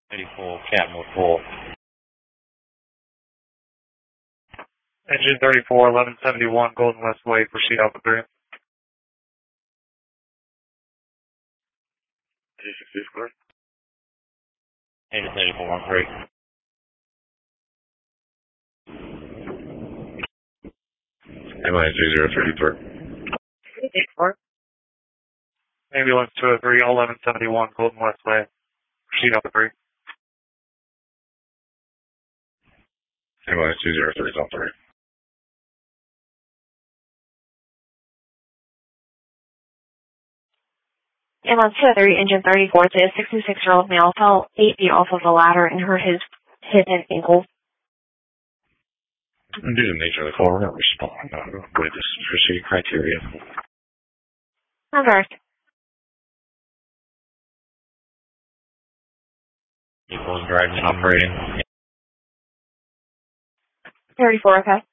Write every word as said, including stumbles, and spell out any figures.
eighty-four, Captain with four. Engine thirty-four, eleven seventy-one, Golden West Way, proceed Alpha three. Engine sixty-four. Engine thirty-four, one three. Ambulance two zero three three. eighty-four. Ambulance two oh three, eleven seventy-one, Golden West Way, proceed Alpha three. Ambulance two zero three, Zone three. Ambulance two oh three, engine thirty-four, to a sixty-six-year-old male, fell eight feet off of a ladder and hurt his hip and ankle. Due to the nature of the call, we're not responding uh, with this procedure criteria. Reverse. Equals driving and operating. thirty-four, okay.